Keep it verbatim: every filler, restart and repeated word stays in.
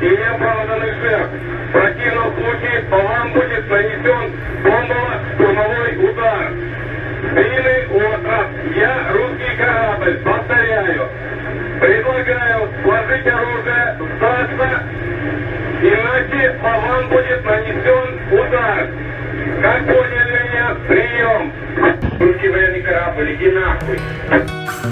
и неоправданных жертв. В противном случае по вам будет нанесен бомбово-штурмовой удар. Длинный остров, я русский корабль, повторяю. Предлагаю сложить оружие, сдаться, иначе по вам будет нанесен удар. Как поняли меня? Прием. Русский военный корабль, иди нахуй.